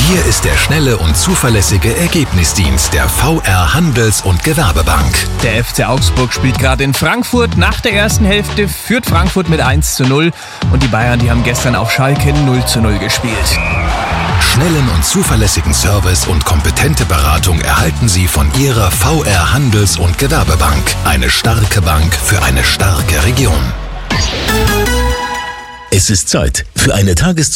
Hier ist der schnelle und zuverlässige Ergebnisdienst der VR Handels- und Gewerbebank. Der FC Augsburg spielt gerade in Frankfurt. Nach der ersten Hälfte führt Frankfurt mit 1:0 und die Bayern, die haben gestern auf Schalke 0:0 gespielt. Schnellen und zuverlässigen Service und kompetente Beratung erhalten Sie von Ihrer VR Handels- und Gewerbebank. Eine starke Bank für eine starke Region. Es ist Zeit für eine